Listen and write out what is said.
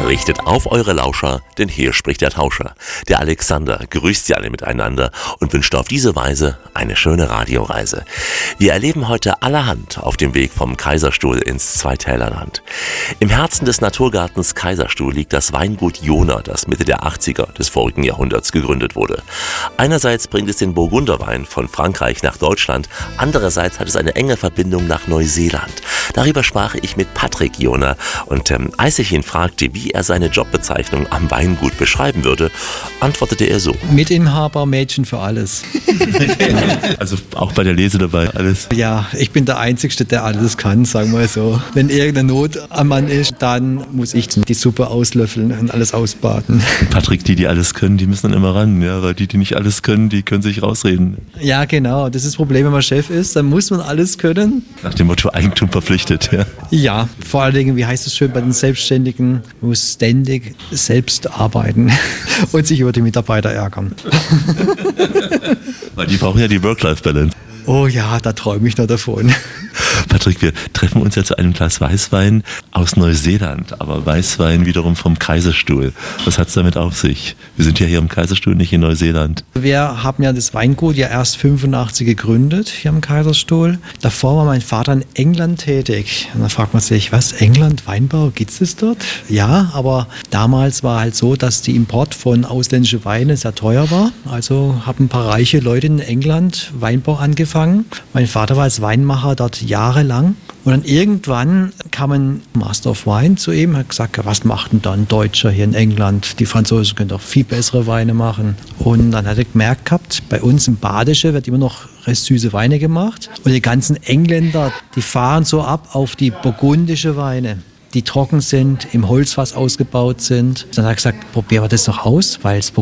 Richtet auf eure Lauscher, denn hier spricht der Tauscher. Der Alexander grüßt Sie alle miteinander und wünscht auf diese Weise eine schöne Radioreise. Wir erleben heute allerhand auf dem Weg vom Kaiserstuhl ins Zweitälerland. Im Herzen des Naturgartens Kaiserstuhl liegt das Weingut Jona, das Mitte der 80er des vorigen Jahrhunderts gegründet wurde. Einerseits bringt es den Burgunderwein von Frankreich nach Deutschland, andererseits hat es eine enge Verbindung nach Neuseeland. Darüber sprach ich mit Patrick Jona und als ich ihn fragte, wie er seine Jobbezeichnung am Weingut beschreiben würde, antwortete er so. Mitinhaber, Mädchen für alles. Also auch bei der Lese dabei, alles? Ja, ich bin der Einzige, der alles kann, sagen wir so. Wenn irgendeine Not am Mann ist, dann muss ich die Suppe auslöffeln und alles ausbaden. Patrick, die alles können, die müssen dann immer ran, ja, weil die nicht alles können, die können sich rausreden. Ja, genau, das ist das Problem, wenn man Chef ist, dann muss man alles können. Nach dem Motto Eigentum verpflichtet, ja. Ja, vor allen Dingen, wie heißt es schön bei den Selbstständigen, man muss ständig selbst arbeiten und sich über die Mitarbeiter ärgern. Weil die brauchen ja die Work-Life-Balance. Oh ja, da träume ich noch davon. Patrick, wir treffen uns ja zu einem Glas Weißwein aus Neuseeland, aber Weißwein wiederum vom Kaiserstuhl. Was hat es damit auf sich? Wir sind ja hier im Kaiserstuhl, nicht in Neuseeland. Wir haben ja das Weingut ja erst 85 gegründet, hier am Kaiserstuhl. Davor war mein Vater in England tätig. Und da fragt man sich, was, England, Weinbau, gibt's das dort? Ja, aber damals war halt so, dass die Import von ausländischen Weinen sehr teuer war. Also haben ein paar reiche Leute in England Weinbau angefangen. Mein Vater war als Weinmacher dort jahrelang. Und dann irgendwann kam ein Master of Wine zu ihm und hat gesagt, ja, was macht denn da ein Deutscher hier in England? Die Franzosen können doch viel bessere Weine machen. Und dann hat er gemerkt gehabt, bei uns im Badische wird immer noch recht süße Weine gemacht. Und die ganzen Engländer, die fahren so ab auf die burgundische Weine, die trocken sind, im Holzfass ausgebaut sind. Dann hat er gesagt, probieren wir das doch aus, weil das